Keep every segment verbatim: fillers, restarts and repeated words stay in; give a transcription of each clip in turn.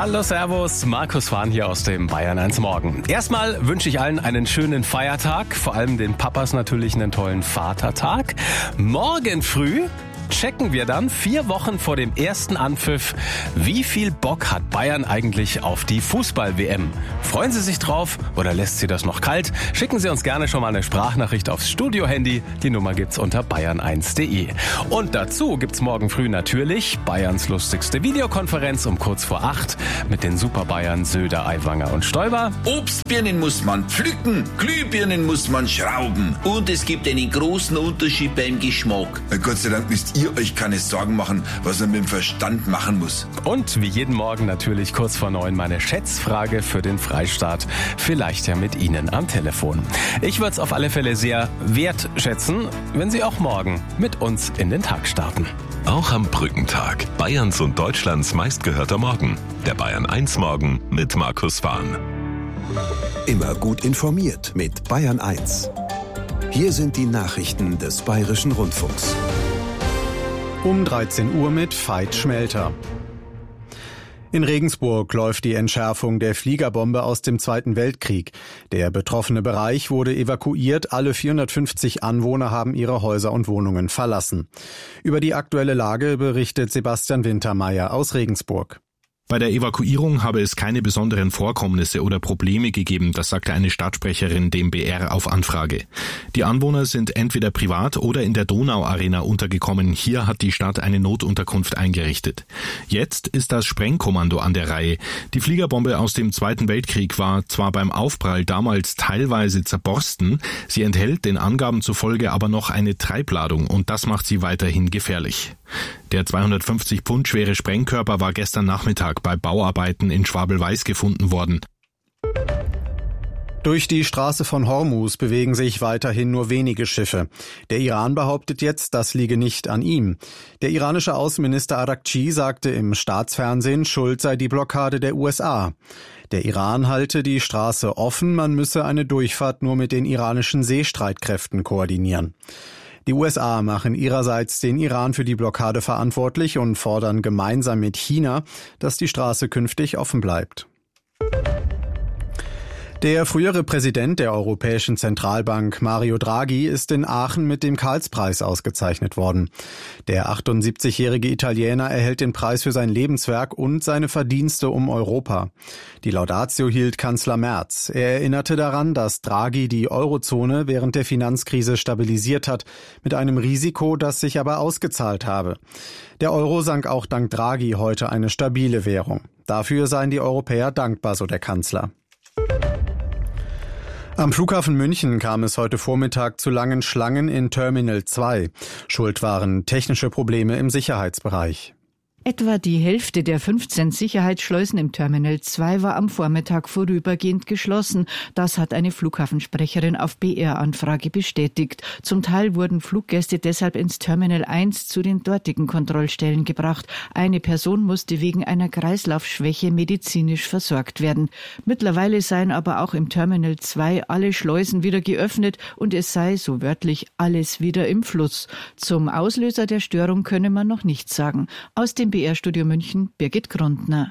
Hallo, servus, Markus Fahn hier aus dem Bayern eins Morgen. Erstmal wünsche ich allen einen schönen Feiertag, vor allem den Papas natürlich einen tollen Vatertag. Morgen früh checken wir dann vier Wochen vor dem ersten Anpfiff, wie viel Bock hat Bayern eigentlich auf die Fußball-W M? Freuen Sie sich drauf oder lässt Sie das noch kalt? Schicken Sie uns gerne schon mal eine Sprachnachricht aufs Studio-Handy. Die Nummer gibt's unter bayern eins punkt de. Und dazu gibt's morgen früh natürlich Bayerns lustigste Videokonferenz um kurz vor acht mit den Super-Bayern Söder, Aiwanger und Stoiber. Obstbirnen muss man pflücken, Glühbirnen muss man schrauben. Und es gibt einen großen Unterschied beim Geschmack. Gott sei Dank müsst ihr euch keine Sorgen machen, was man mit dem Verstand machen muss. Und wie jeden Morgen natürlich kurz vor neun meine Schätzfrage für den Freistaat. Vielleicht ja mit Ihnen am Telefon. Ich würde es auf alle Fälle sehr wertschätzen, wenn Sie auch morgen mit uns in den Tag starten. Auch am Brückentag. Bayerns und Deutschlands meistgehörter Morgen. Der Bayern eins Morgen mit Markus Fahn. Immer gut informiert mit Bayern eins. Hier sind die Nachrichten des Bayerischen Rundfunks. Um dreizehn Uhr mit Veit Schmelter. In Regensburg läuft die Entschärfung der Fliegerbombe aus dem Zweiten Weltkrieg. Der betroffene Bereich wurde evakuiert, alle vierhundertfünfzig Anwohner haben ihre Häuser und Wohnungen verlassen. Über die aktuelle Lage berichtet Sebastian Wintermeyer aus Regensburg. Bei der Evakuierung habe es keine besonderen Vorkommnisse oder Probleme gegeben, das sagte eine Stadtsprecherin dem B R auf Anfrage. Die Anwohner sind entweder privat oder in der Donau-Arena untergekommen. Hier hat die Stadt eine Notunterkunft eingerichtet. Jetzt ist das Sprengkommando an der Reihe. Die Fliegerbombe aus dem Zweiten Weltkrieg war zwar beim Aufprall damals teilweise zerborsten, sie enthält den Angaben zufolge aber noch eine Treibladung und das macht sie weiterhin gefährlich. Der zweihundertfünfzig Pfund schwere Sprengkörper war gestern Nachmittag bei Bauarbeiten in Schwabel-Weiß gefunden worden. Durch die Straße von Hormuz bewegen sich weiterhin nur wenige Schiffe. Der Iran behauptet jetzt, das liege nicht an ihm. Der iranische Außenminister Araghchi sagte im Staatsfernsehen, schuld sei die Blockade der U S A. Der Iran halte die Straße offen, man müsse eine Durchfahrt nur mit den iranischen Seestreitkräften koordinieren. Die U S A machen ihrerseits den Iran für die Blockade verantwortlich und fordern gemeinsam mit China, dass die Straße künftig offen bleibt. Der frühere Präsident der Europäischen Zentralbank, Mario Draghi, ist in Aachen mit dem Karlspreis ausgezeichnet worden. Der achtundsiebzigjährige Italiener erhält den Preis für sein Lebenswerk und seine Verdienste um Europa. Die Laudatio hielt Kanzler Merz. Er erinnerte daran, dass Draghi die Eurozone während der Finanzkrise stabilisiert hat, mit einem Risiko, das sich aber ausgezahlt habe. Der Euro sank auch dank Draghi heute eine stabile Währung. Dafür seien die Europäer dankbar, so der Kanzler. Am Flughafen München kam es heute Vormittag zu langen Schlangen in Terminal zwei. Schuld waren technische Probleme im Sicherheitsbereich. Etwa die Hälfte der fünfzehn Sicherheitsschleusen im Terminal zwei war am Vormittag vorübergehend geschlossen. Das hat eine Flughafensprecherin auf B R-Anfrage bestätigt. Zum Teil wurden Fluggäste deshalb ins Terminal eins zu den dortigen Kontrollstellen gebracht. Eine Person musste wegen einer Kreislaufschwäche medizinisch versorgt werden. Mittlerweile seien aber auch im Terminal zwei alle Schleusen wieder geöffnet und es sei, so wörtlich, alles wieder im Fluss. Zum Auslöser der Störung könne man noch nichts sagen. Aus dem B R-Studio München, Birgit Grundner.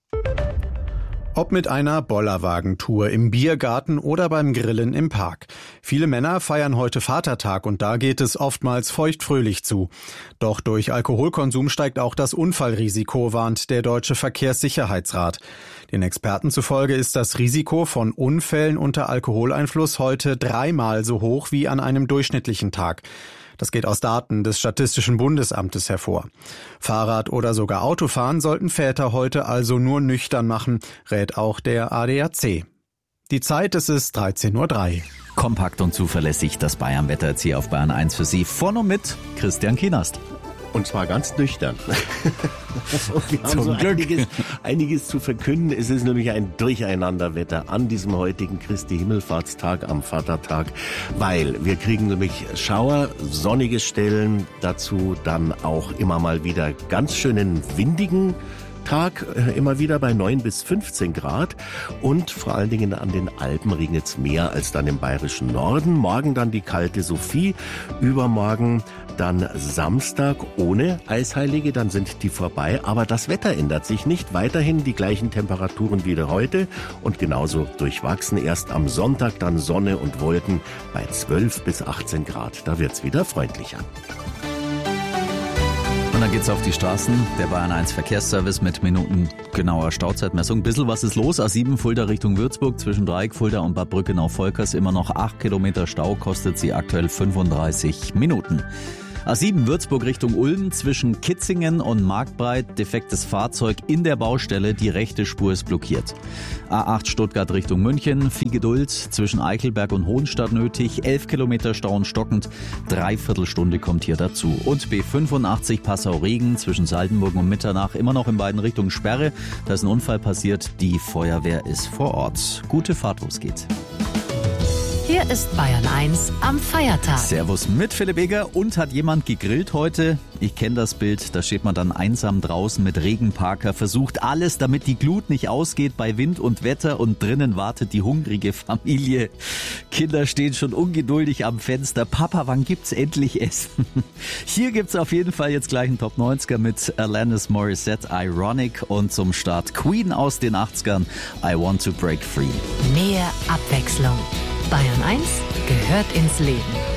Ob mit einer Bollerwagentour im Biergarten oder beim Grillen im Park. Viele Männer feiern heute Vatertag und da geht es oftmals feuchtfröhlich zu. Doch durch Alkoholkonsum steigt auch das Unfallrisiko, warnt der Deutsche Verkehrssicherheitsrat. Den Experten zufolge ist das Risiko von Unfällen unter Alkoholeinfluss heute dreimal so hoch wie an einem durchschnittlichen Tag. Das geht aus Daten des Statistischen Bundesamtes hervor. Fahrrad oder sogar Autofahren sollten Väter heute also nur nüchtern machen, rät auch der A D A C. Die Zeit, es ist dreizehn Uhr drei. Kompakt und zuverlässig das Bayern-Wetter jetzt hier auf Bayern eins für Sie. Von und mit Christian Kienast. Und zwar ganz nüchtern. Wir haben Zum so Glück. Einiges, einiges zu verkünden. Es ist nämlich ein Durcheinanderwetter an diesem heutigen Christi Himmelfahrtstag am Vatertag, weil wir kriegen nämlich Schauer, sonnige Stellen, dazu dann auch immer mal wieder ganz schönen windigen Tag äh, immer wieder bei neun bis fünfzehn Grad und vor allen Dingen an den Alpen regnet es mehr als dann im bayerischen Norden. Morgen dann die kalte Sophie, übermorgen dann Samstag ohne Eisheilige, dann sind die vorbei. Aber das Wetter ändert sich nicht. Weiterhin die gleichen Temperaturen wie heute und genauso durchwachsen. Erst am Sonntag dann Sonne und Wolken bei zwölf bis achtzehn Grad. Da wird's wieder freundlicher. Und dann geht's auf die Straßen. Der Bayern eins Verkehrsservice mit minutengenauer Stauzeitmessung. Bisschen was ist los? A sieben Fulda Richtung Würzburg zwischen Dreieck Fulda und Bad Brückenau-Volkers. Immer noch acht Kilometer Stau, kostet sie aktuell fünfunddreißig Minuten. A sieben Würzburg Richtung Ulm zwischen Kitzingen und Marktbreit. Defektes Fahrzeug in der Baustelle. Die rechte Spur ist blockiert. A acht Stuttgart Richtung München. Viel Geduld zwischen Eichelberg und Hohenstadt nötig. elf Kilometer Stau und stockend. Dreiviertelstunde kommt hier dazu. Und B fünfundachtzig Passau-Regen zwischen Saldenburg und Mitternach. Immer noch in beiden Richtungen Sperre. Da ist ein Unfall passiert. Die Feuerwehr ist vor Ort. Gute Fahrt, wo es geht. Hier ist Bayern eins am Feiertag. Servus mit Philipp Eger. Und hat jemand gegrillt heute? Ich kenne das Bild, da steht man dann einsam draußen mit Regenparker, versucht alles, damit die Glut nicht ausgeht bei Wind und Wetter und drinnen wartet die hungrige Familie. Kinder stehen schon ungeduldig am Fenster. Papa, wann gibt's endlich Essen? Hier gibt's auf jeden Fall jetzt gleich einen Top neunziger mit Alanis Morissette, Ironic und zum Start Queen aus den achtzigern, I Want to Break Free. Mehr Abwechslung. Bayern eins gehört ins Leben.